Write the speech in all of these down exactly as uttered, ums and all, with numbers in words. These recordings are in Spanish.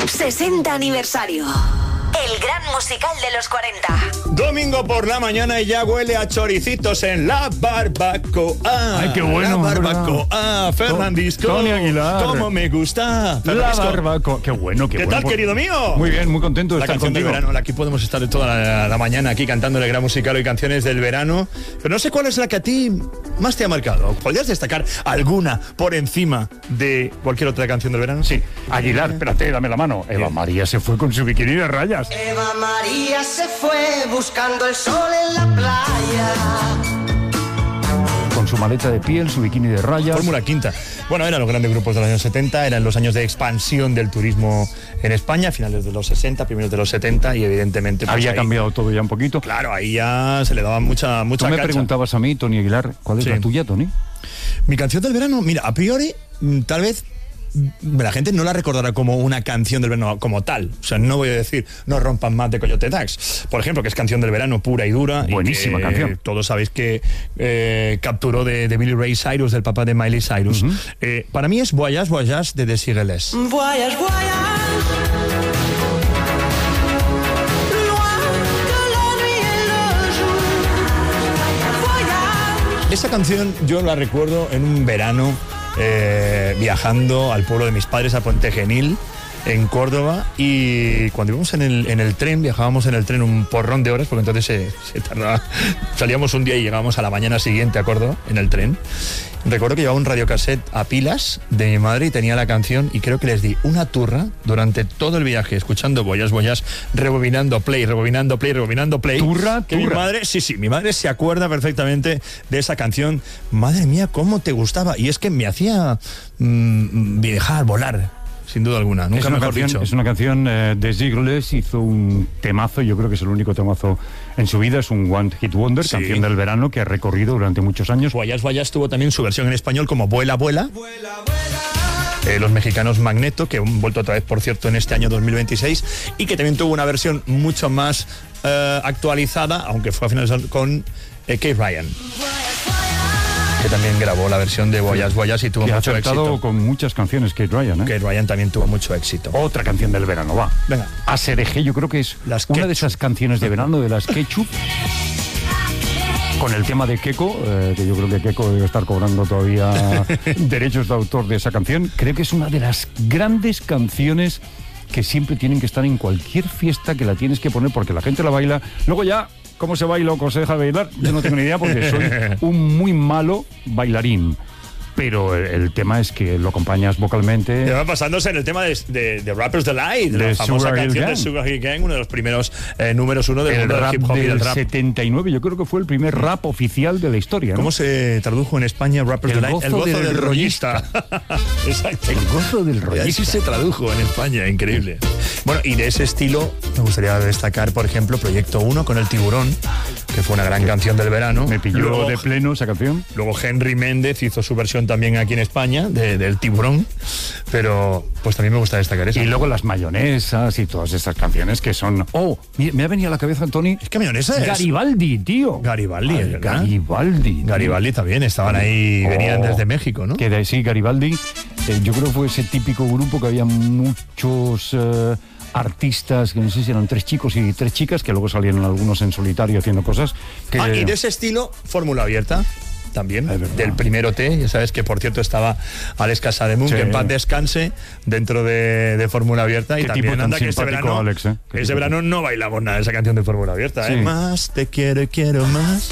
sesenta aniversario. El gran musical de los cuarenta. Domingo por la mañana y ya huele a choricitos en la barbacoa. Ay, qué bueno. La barbacoa. Fernandisco. Tony Aguilar. Cómo me gusta. La barbacoa. Qué bueno, qué, ¿Qué bueno. tal, querido mío? Muy bien, muy contento de la estar canción contigo. del verano. Aquí podemos estar toda la, la mañana aquí cantando el gran musical y canciones del verano. Pero no sé cuál es la que a ti más te ha marcado. ¿Podrías destacar alguna por encima de cualquier otra canción del verano? Sí. Aguilar, espérate, dame la mano. Eva María se fue con su bikini de rayas. Eva María se fue buscando el sol en la playa. Con su maleta de piel, su bikini de rayas. Fórmula Quinta. Bueno, eran los grandes grupos de los años setenta, eran los años de expansión del turismo en España, finales de los sesenta, primeros de los setenta, y evidentemente... Pues había ahí, cambiado todo ya un poquito. Claro, ahí ya se le daba mucha, mucha Tú me cancha. preguntabas a mí, Tony Aguilar, ¿cuál es Sí. la tuya, Tony? Mi canción del verano, mira, a priori, tal vez la gente no la recordará como una canción del verano como tal. O sea, no voy a decir No rompan más de Coyote Dax, por ejemplo, que es canción del verano pura y dura. Buenísima y que, canción. Todos sabéis que eh, capturó de, de Billy Ray Cyrus, del papá de Miley Cyrus. Uh-huh. eh, para mí es Voyage, Voyage de The Seagulls. Voyage, voyage. Esa canción yo la recuerdo en un verano eh, viajando al pueblo de mis padres, a Puente Genil, en Córdoba, y cuando íbamos en el, en el tren, viajábamos en el tren un porrón de horas, porque entonces se, se tardaba, salíamos un día y llegábamos a la mañana siguiente a Córdoba en el tren. Recuerdo que llevaba un radiocassette a pilas de mi madre y tenía la canción, y creo que les di una turra durante todo el viaje, escuchando Voyage, Voyage, rebobinando play, rebobinando play, rebobinando play. ¿Turra? Que turra. mi madre, sí, sí, mi madre se acuerda perfectamente de esa canción. Madre mía, cómo te gustaba. Y es que me hacía mmm, viajar, volar. Sin duda alguna, nunca es una mejor canción, dicho. Es una canción eh, de Ziegles, hizo un temazo, yo creo que es el único temazo en su vida, es un One Hit Wonder, Sí. canción del verano que ha recorrido durante muchos años. Voyage, Voyage tuvo también su versión en español como Vuela, Vuela. Vuela, vuela. Eh, los mexicanos Magneto, que han vuelto otra vez, por cierto, en este año dos mil veintiséis, y que también tuvo una versión mucho más eh, actualizada, aunque fue a finales con eh, Kate Ryan, que también grabó la versión de Voyage, Voyage y tuvo Que ha mucho acertado éxito. con muchas canciones, Kate Ryan, ¿eh? Kate Ryan también tuvo mucho éxito. Otra canción del verano, va. Venga. A S D G, yo creo que es Las una Ketchup. de esas canciones de verano de las Ketchup. Con el tema de Keko, eh, que yo creo que Keko debe estar cobrando todavía derechos de autor de esa canción. Creo que es una de las grandes canciones que siempre tienen que estar en cualquier fiesta, que la tienes que poner porque la gente la baila. Luego ya, ¿cómo se baila o cómo se deja de bailar? Yo no tengo ni idea porque soy un muy malo bailarín. Pero el, el tema es que lo acompañas vocalmente. Y va pasándose en el tema de, de, de Rappers Delight, De la famosa Sugar Hill canción Gang. de Sugar Hill Gang, uno de los primeros eh, números uno del El mundo del rap hip hop y del del rap. setenta y nueve, yo creo que fue el primer rap oficial de la historia, ¿no? ¿Cómo se tradujo en España Rappers El Delight? gozo El gozo del del rollista. Exacto. El gozo del Y rollista. así se tradujo en España, increíble. Bueno, y de ese estilo me gustaría destacar, por ejemplo, Proyecto uno con El Tiburón, que fue una gran canción del verano. Me pilló Luego, de pleno esa canción. luego Henry Méndez hizo su versión también aquí en España, de, del Tiburón, pero pues también me gusta destacar eso. Y luego las mayonesas y todas esas canciones que son... Oh, me, me ha venido a la cabeza, Tony. ¿Qué mayonesa es? Garibaldi, tío. Garibaldi, Ay, es verdad. Garibaldi. Garibaldi también, estaban ahí, Oh. venían desde México, ¿no? Que de sí, Garibaldi. eh, yo creo que fue ese típico grupo que había muchos... eh, artistas, que no sé si eran tres chicos y tres chicas, que luego salieron algunos en solitario haciendo cosas. Que, Ah, y de ese estilo, Fórmula Abierta. También, Es verdad. del primero T, ya sabes que por cierto estaba Alex Casademun, Sí. que en paz descanse dentro de, de Fórmula Abierta. Y Qué también tipo tan anda que este simpático, verano, Alex, ¿eh? Qué ese tipo verano no bailamos nada de esa canción de Fórmula Abierta. Sí. ¿eh? Más te quiero y quiero más.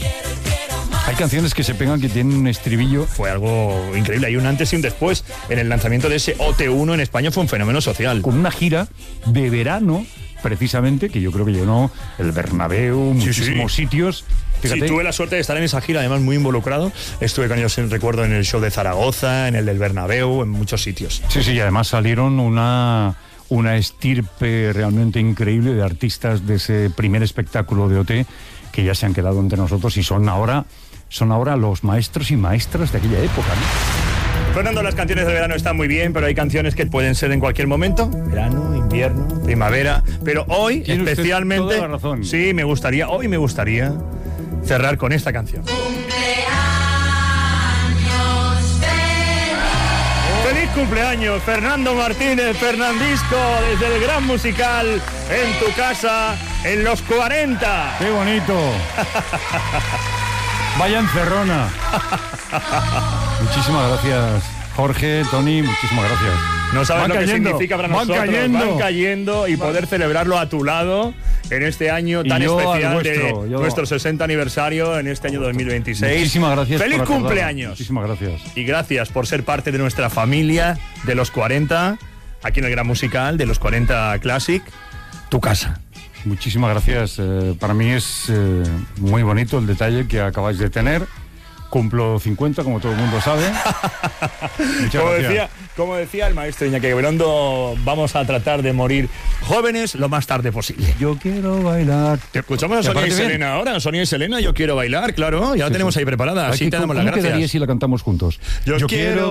hay canciones que se pegan que tienen un estribillo. Fue algo increíble, hay un antes y un después. En el lanzamiento de ese O T uno en España fue un fenómeno social. Con una gira de verano, precisamente, que yo creo que llenó el Bernabéu, Sí, muchísimos sí. sitios. Fíjate, Sí, tuve la suerte de estar en esa gira, además muy involucrado. Estuve con ellos, en, recuerdo, en el show de Zaragoza, en el del Bernabéu, en muchos sitios. sí, sí, y además salieron una, una estirpe realmente increíble de artistas de ese primer espectáculo de O T que ya se han quedado entre nosotros y son ahora, son ahora los maestros y maestras de aquella época, ¿no? Fernando, las canciones de verano están muy bien, pero hay canciones que pueden ser en cualquier momento. Verano, invierno, primavera. Pero hoy, Tiene usted especialmente... toda la razón. Sí, me gustaría, hoy me gustaría cerrar con esta canción. ¡Feliz cumpleaños, Fernando Martínez, Fernandisco, desde el Gran Musical, en tu casa, en los cuarenta. ¡Qué bonito! Vaya encerrona. Muchísimas gracias, Jorge, Tony, muchísimas gracias. No sabes van lo cayendo, que significa para van nosotros. Cayendo. Van cayendo y poder celebrarlo a tu lado en este año tan especial vuestro, de yo... nuestro sesenta aniversario, en este año dos mil veintiséis. Muchísimas gracias. ¡Feliz cumpleaños! Muchísimas gracias. Y gracias por ser parte de nuestra familia de los cuarenta, aquí en el Gran Musical, de los cuarenta Classic, tu casa. Muchísimas gracias. Eh, para mí es eh, muy bonito el detalle que acabáis de tener. Cumplo cincuenta, como todo el mundo sabe. como, decía, como decía el maestro Iñaki Gabilondo, vamos a tratar de morir jóvenes lo más tarde posible. Yo quiero bailar. Te escuchamos a Sonia y Selena bien? ahora. Sonia y Selena, yo quiero bailar, claro. Ya la sí, tenemos sí. ahí preparada. Así te damos las gracias. ¿Cómo quedaría si la cantamos juntos? Yo, yo quiero